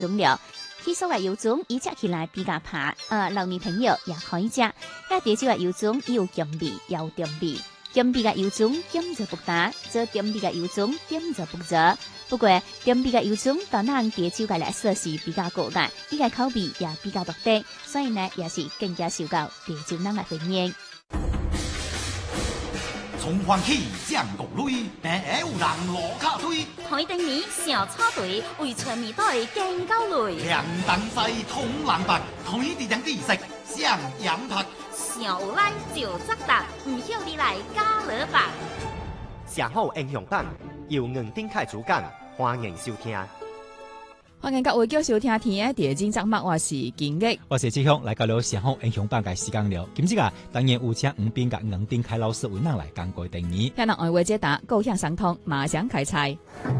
中了。起所嘅油種，伊食起來比較拍，老年朋友也可以食。喺地少嘅油種，伊有鹹味，也有甜味。鹹味嘅油種點就不大，做甜味嘅油種點就不做。不過甜味嘅油種，當然地少嘅來說是比較高嘅，伊個口味也比較獨特，所以呢，也是更加受到地少人嘅歡迎。 從歡喜降國淚，平下有人落卡推。 台頂面小草堆，為村民隊更高累。 兩等西通藍白，台地兩地食上飲拍。 上有來就作答，唔曉你來加勒白。 社好英雄版由吳丁凱主講，歡迎收聽。 歡迎各位繼續收聽天嘅地精節目，我是金玉， 我是志雄，來到了社好英雄版嘅時間了。今日啊，當然有請吳斌甲吳丁凱老師為咱來講過第二。 聽人愛話解答，高興相通，馬上開菜。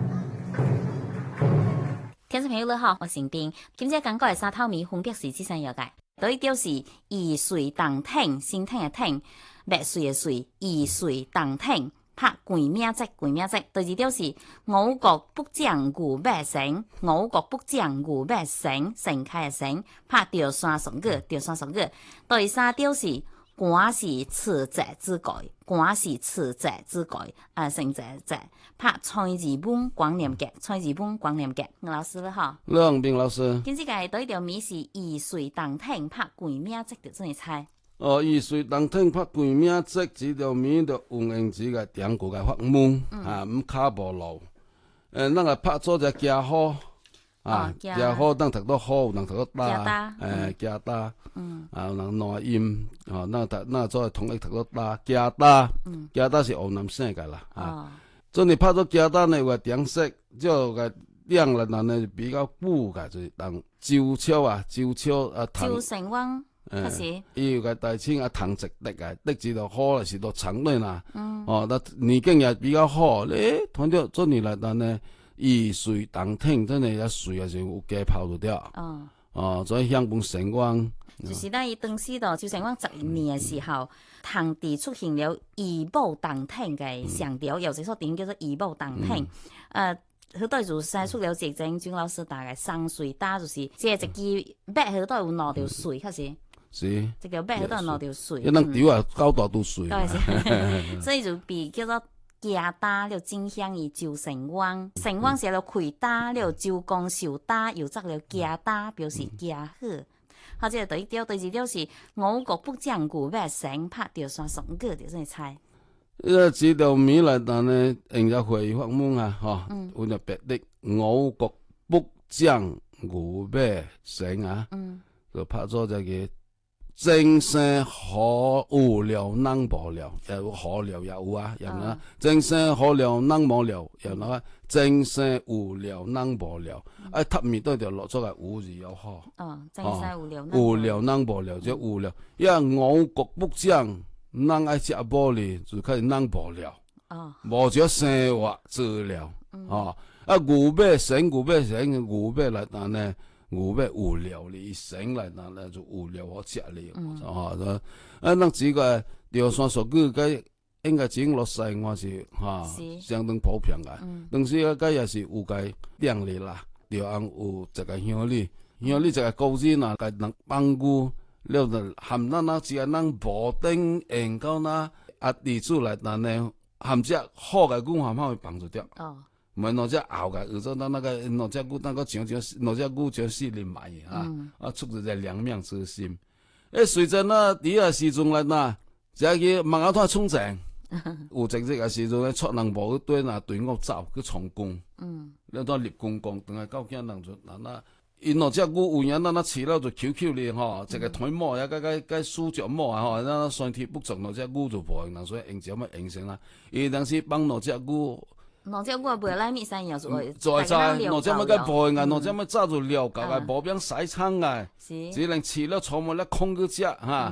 聽眾朋友你好，我是丁。今日講過係沙頭米分別是幾項要解？第一條是易水當挺，心挺嘅挺，白水嘅水，易水當挺。拍桂名節，桂名節。第二條是我國不將牛馬繩，我國不將牛馬繩，盛開嘅繩。拍調山雙個，調山雙個。第三條是官是此節之改，官是此節之改。成節節。拍蔡字本廣念節，蔡字本廣念節。吳老師你好， 梁斌老師。 今次嘅第一條米是易水當挺，拍桂名節就真係猜。 易水當挺拍桂名節，這條米就運用這個中國嘅法門唔卡無路。咱個拍做隻家伙家伙當讀到好，當讀到大，家大，有人挪音，咱做統一讀到大，家大，家大是湖南省嘅啦。做你拍做家大呢個定色，就個量啦，呢比較補嘅，就是當周超周成汪。 伊有個大青糖直滴嘅，滴字就好啦，是到長類啦。那年景也比較好咧。睇到做年來但呢，易水當挺，真係一水也是有加泡咗掉。所以香港成光。 就是咱伊當時到周成汪12年嘅時候，唐地出現了易寶當挺嘅上調，有時所點叫做易寶當挺。好多就生出了一種張老師大概生水打，就是即係一支筆好多有攞條水，確實。是，一條筆好多人攞條水。 一能屌啊，高大都水。 所以就被叫做家打了，正向於周成汪。成汪寫了開打了，周公受打又作了家打，表示家好。或者第一條、第二條是我國不將牛馬繩，拍掉山雙個就真係猜。 這條米來但呢，用咗會法門啊，有咗別的我國不將牛馬繩就拍咗這個。正生可無聊能無聊，有可聊也有啊，有啦。正生可聊能無聊，有啦。正生無聊能無聊，塔面都條落咗個無字有好。 正生無聊能無聊即無聊，因為我國不將能愛食玻璃，就開始能無聊。無咗生活治療。牛馬繩，牛來但呢？牛馬無聊哩，繩來那就無聊我食哩，咱這個調山數據該應該整落細，我是相當普遍嘅。但是該也是有個量哩啦，調按有一個鄉里一個高人啊，該能幫顧了就含咱那只個能保定研究那地主來但呢，含只好嘅講含會幫助掉。唔係攞只熬嘅，有時咱那個攞只牛，那個像攞只牛像死人買出咗隻兩面之心。隨着那第二時鐘來那，這個孟加拉衝正，有正式嘅時鐘咧，出人無對那隊伍走去從攻，你當立功功，等下究竟人就那，因攞只牛有人那飼了就 QQ 哩吼，一個腿毛也個數腳毛啊吼，那身體不正攞只牛就無用，所以用咗乜用成啦，伊當時幫攞只牛。 攞只我背來面山又做， 再攞只乜嘅背啊，攞只乜揸住撩架嘅，冇邊洗倉嘅，只能飼了坐滿咧空嗰只嚇，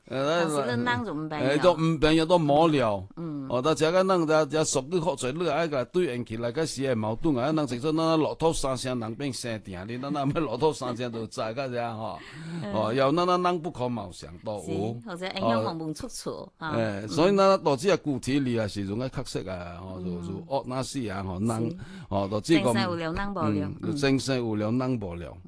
是个人就唔平， 都唔平又都无聊。大家个人只俗语学出你爱个对应起来个时系矛盾啊！人直说咱骆驼三声人变生定，你咱咩骆驼三声就知个啫吼。又咱人不可貌相都有， 或者影響方面出錯啊。 所以咱導致具體你啊時陣嘅確實啊，就惡那事啊，人，導致個正生有聊人無聊， 正生有聊人無聊。